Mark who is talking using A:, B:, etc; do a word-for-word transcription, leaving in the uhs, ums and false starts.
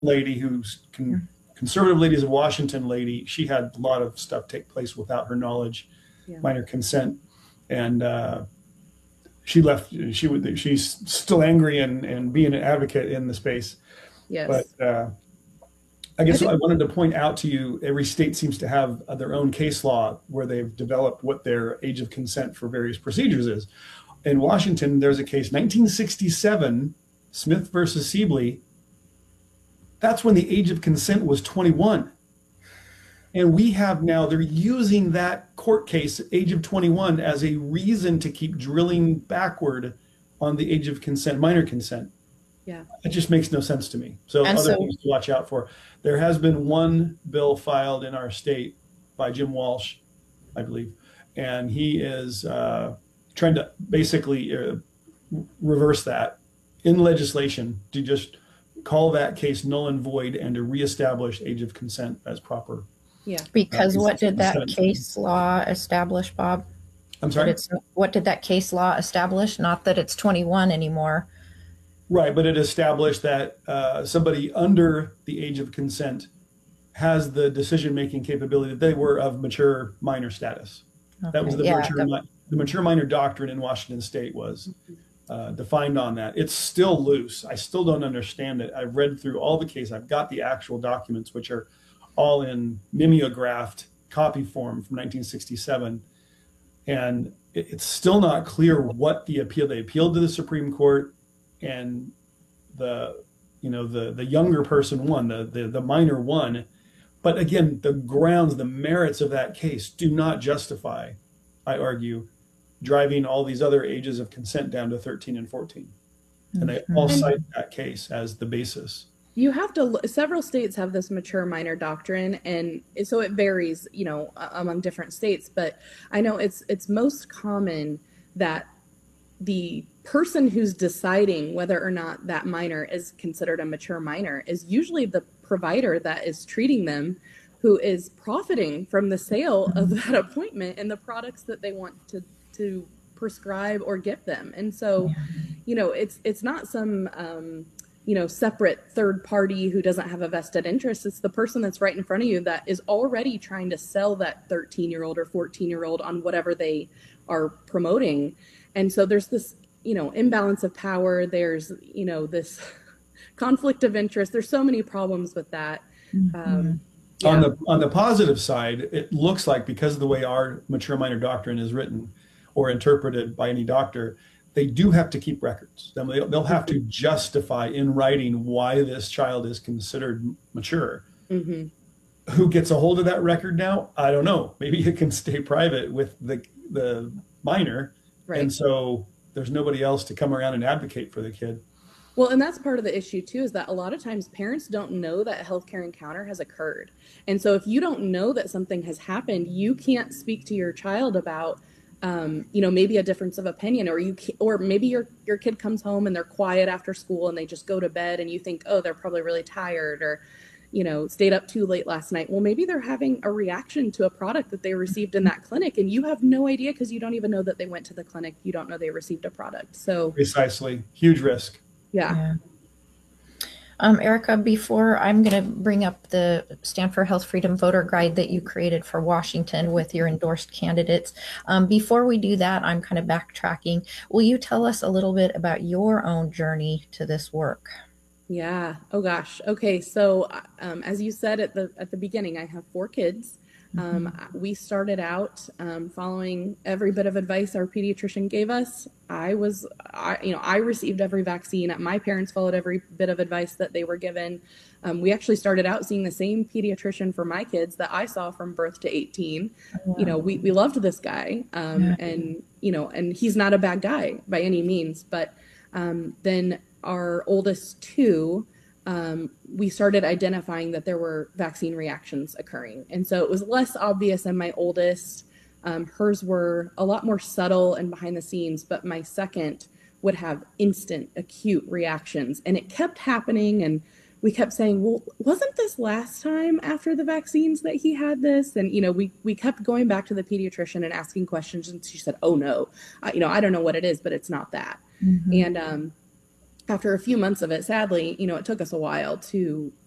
A: lady who's con- conservative ladies of Washington lady, she had a lot of stuff take place without her knowledge,
B: Yeah.
A: minor consent. And uh, she left, she would, she's still angry and, and being an advocate in the space.
B: Yes.
A: But uh, I guess
B: I think-
A: I wanted to point out to you, every state seems to have their own case law where they've developed what their age of consent for various procedures is. In Washington, there's a case, nineteen sixty-seven, Smith versus Sibley. That's when the age of consent was twenty-one. And we have now, they're using that court case, age of twenty-one, as a reason to keep drilling backward on the age of consent, minor consent.
B: Yeah.
A: It just makes no sense to me. So
C: And
A: other
C: so-
A: things to watch out for. There has been one bill filed in our state by Jim Walsh, I believe, and he is uh, trying to basically uh, reverse that in legislation to just call that case null and void and to reestablish age of consent as proper.
B: Yeah.
C: Because
A: Uh,
C: what did that
A: seventeen.
C: case law establish, Bob?
A: I'm
C: That
A: sorry?
C: it's, what did that case law establish? Not that it's twenty-one anymore.
A: Right, but it established that uh, somebody under the age of consent has the decision-making capability that they were of mature minor status. That was
C: Okay,
A: the
C: yeah,
A: mature,
C: the-
A: mi- the mature minor doctrine in Washington State was uh, defined on that. It's still loose. I still don't understand it. I've read through all the case. I've got the actual documents, which are all in mimeographed copy form from nineteen sixty-seven. And it- it's still not clear what the appeal, they appealed to the Supreme Court, and the, you know, the, the younger person won, the, the, the minor won. But again, the grounds, the merits of that case do not justify, I argue, driving all these other ages of consent down to thirteen and fourteen. And they all
B: Mhm.
A: cite that case as the basis.
B: You have to, look- several states have this mature minor doctrine, and it- so it varies, you know, a- among different states. But I know it's it's most common that the person who's deciding whether or not that minor is considered a mature minor is usually the provider that is treating them, who is profiting from the sale of that appointment and the products that they want to to prescribe or give them. And so, you know, it's it's not some um, you know, separate third party who doesn't have a vested interest. It's the person that's right in front of you that is already trying to sell that thirteen year old or fourteen year old on whatever they are promoting. And so there's this, you know, imbalance of power. There's, you know, this conflict of interest. There's so many problems with that. Um, yeah.
A: On the on the positive side, it looks like because of the way our mature minor doctrine is written or interpreted by any doctor, they do have to keep records. Then they'll, they'll have to justify in writing why this child is considered mature.
B: Mhm.
A: Who gets a hold of that record now? I don't know. Maybe it can stay private with the the minor,
B: Right.
A: and so there's nobody else to come around and advocate for the kid.
B: Well, and that's part of the issue too, is that a lot of times parents don't know that a healthcare encounter has occurred. And so if you don't know that something has happened, you can't speak to your child about, um, you know, maybe a difference of opinion, or you, ca- or maybe your, your kid comes home and they're quiet after school and they just go to bed and you think, oh, they're probably really tired, or, you know, stayed up too late last night. Well, maybe they're having a reaction to a product that they received in that clinic and you have no idea because you don't even know that they went to the clinic. You don't know they received a product. So
A: Precisely, huge risk.
B: yeah.
C: Yeah. Um, Erica, before I'm going to bring up the Stand for Health Freedom voter guide that you created for Washington with your endorsed candidates. Um, before we do that, I'm kind of backtracking. Will you tell us a little bit about your own journey to this work?
B: Yeah. Oh gosh. Okay. So, um, as you said at the at the beginning, I have four kids. Um, we started out um, following every bit of advice our pediatrician gave us. I was, I, you know, I received every vaccine. My parents followed every bit of advice that they were given. Um, we actually started out seeing the same pediatrician for my kids that I saw from birth to eighteen.
C: Wow.
B: You know, we we loved this guy, um,
C: Yeah.
B: and you know, and he's not a bad guy by any means. But um, then our oldest two, um, we started identifying that there were vaccine reactions occurring. And so it was less obvious in my oldest. Um, hers were a lot more subtle and behind the scenes, but my second would have instant acute reactions. And it kept happening. And we kept saying, well, wasn't this last time after the vaccines that he had this? And, you know, we, we kept going back to the pediatrician and asking questions. And she said, oh no, I, you know, I don't know what it is, but it's not that.
C: Mm-hmm.
B: And, um, after a few months of it, sadly, you know, it took us a while to